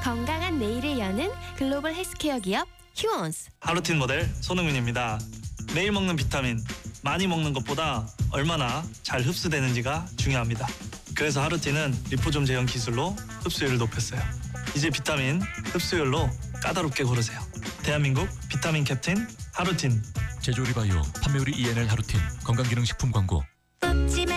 건강한 내일을 여는 글로벌 헬스케어 기업 휴원스. 하루틴 모델 손흥민입니다. 매일 먹는 비타민, 많이 먹는 것보다 얼마나 잘 흡수되는지가 중요합니다. 그래서 하루틴은 리포좀 제형 기술로 흡수율을 높였어요. 이제 비타민 흡수율로 까다롭게 고르세요. 대한민국 비타민 캡틴 하루틴. 제조리바이오 판매우리 ENL 하루틴 건강기능식품 광고.